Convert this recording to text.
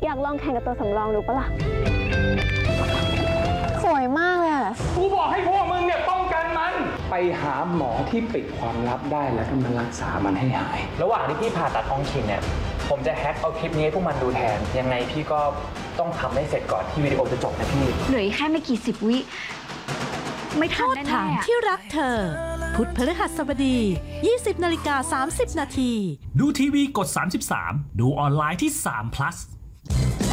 อยากลองแข่งกับตัวสำรองดูปะล่ะสวยมากเลยอะกูบอกให้พวกมึงเนี่ยป้องกันมัน ไปหาหมอที่ปิดความลับได้แล้วก็มารักษามันให้หายระหว่างที่พี่ผ่าตัดอองคินเนี่ยผมจะแฮ็กเอาคลิปนี้ให้พวกมันดูแทนยังไงพี่ก็ต้องทำให้เสร็จก่อนที่วิดีโอจะจบนะพี่เหลืออีกแค่ไม่กี่สิบวิ ไม่ทันโทษแน่ฐานๆอะที่รักเธอ พุธพฤหัสบดี 20:30 น. ดูทีวีกด 33 ดูออนไลน์ที่3 plus